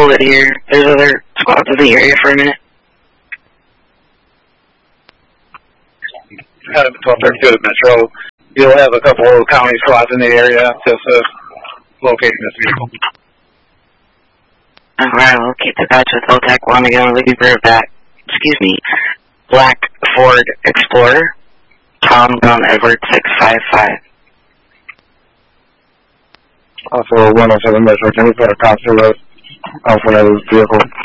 hold it here. There's other squads in the area for a minute. Out of 1232 Metro, you'll have a couple of county squads in the area just locating this vehicle. Alright, we'll keep the patch with LTAC 1 again. Looking for that, black Ford Explorer. Tom Gun Edward 655. Also 107 Metro, can we put a constable for that vehicle?